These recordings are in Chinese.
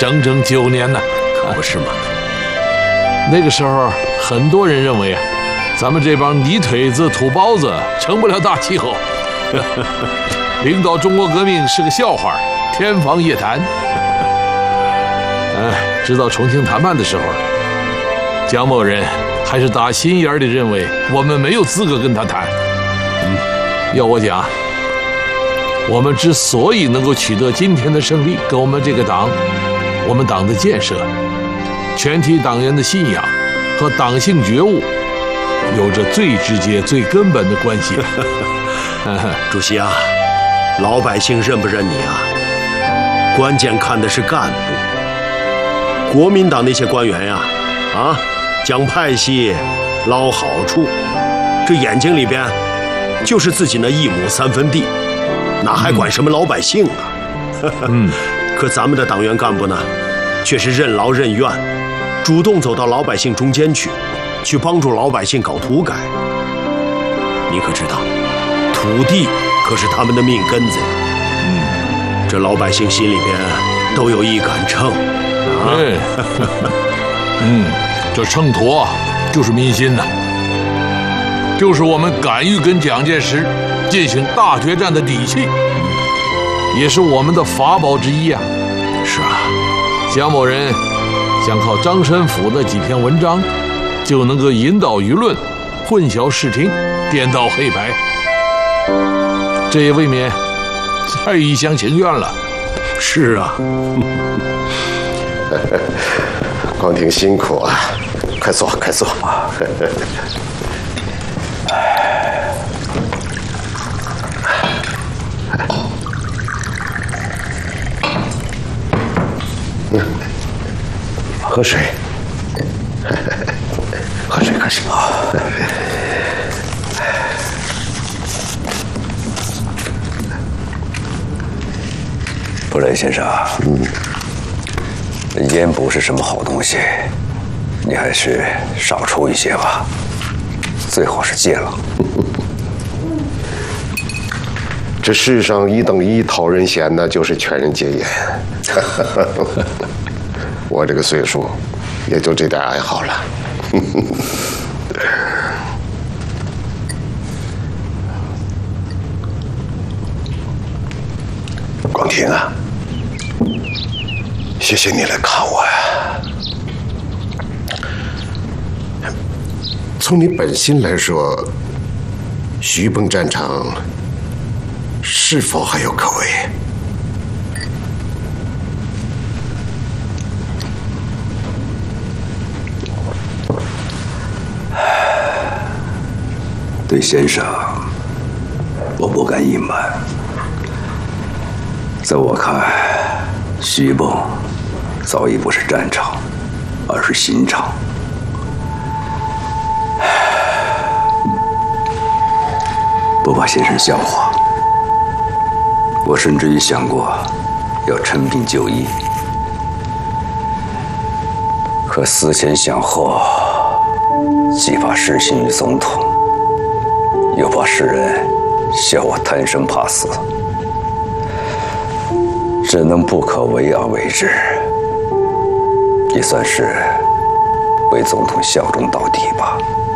整整9年呢， 可不是吗？ 那个时候，很多人认为啊，咱们这帮泥腿子、土包子成不了大气候，领导中国革命是个笑话，天方夜谭。直到重庆谈判的时候，蒋某人还是打心眼里认为我们没有资格跟他谈。要我讲，我们之所以能够取得今天的胜利，跟我们这个党、我们党的建设、全体党员的信仰和党性觉悟有着最直接、最根本的关系。 主席啊，老百姓认不认你啊？关键看的是干部。国民党那些官员呀，讲派系、捞好处，这眼睛里边就是自己那1亩3分地，哪还管什么老百姓啊？可咱们的党员干部呢，却是任劳任怨，主动走到老百姓中间去帮助老百姓搞土改。你可知道，土地可是他们的命根子呀。这老百姓心里边都有一杆秤。 这秤砣就是民心呐，就是我们敢于跟蒋介石进行大决战的底气，也是我们的法宝之一啊。 是啊， 蒋某人想靠张申府的几篇文章就能够引导舆论，混淆视听，颠倒黑白，这也未免太一厢情愿了。 是啊。 光挺辛苦啊，快坐，快坐。喝水，喝水，喝水。 布雷先生，烟不是什么好东西，你还是少抽一些吧，最好是戒了。 这世上1等1讨人嫌的，就是全人戒烟。我这个岁数，也就这点爱好了。光庭啊，谢谢你来看我呀。从你本心来说，徐蚌战场是否还有可为？ 对先生，我不敢隐瞒。在我看，徐蚌早已不是战场，而是刑场。不怕先生笑话，我甚至于想过要称病就医，可思前想后，既怕失信于总统，又怕世人笑我贪生怕死，只能不可为而为之，也算是为总统效忠到底吧。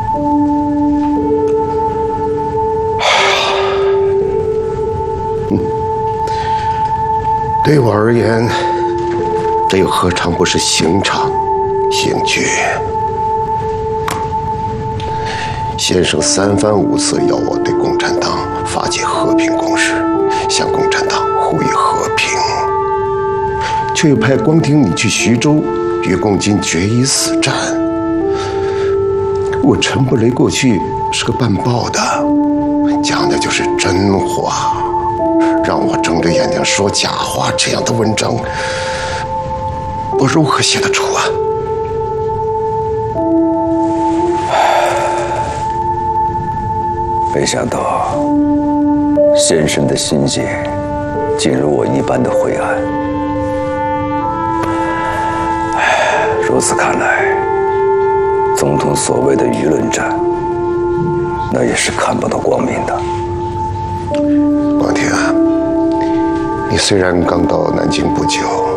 对我而言，这又何尝不是刑场、刑具？先生3番5次要我对共产党发起和平攻势，向共产党呼吁和平，却又派光庭你去徐州与共军决一死战。我陈布雷过去是个办报的，讲的就是真话，让我睁着眼睛说假话，这样的文章我如何写得出啊？ 没想到先生的心结竟如我一般的灰暗。如此看来，总统所谓的舆论战，那也是看不到光明的。 光庭啊，你虽然刚到南京不久，